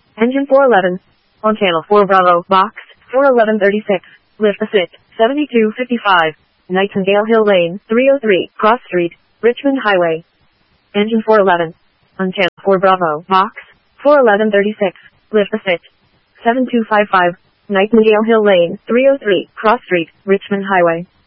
Engine 411. On channel 4 Bravo, box, 41136. Lift the sit, 7255. Nightingale Hill Lane, 303, Cross Street, Richmond Highway. Engine 411. On channel 4 Bravo, box, 41136. Lift the sit, 7255. Nightingale Hill Lane, 303, Cross Street, Richmond Highway.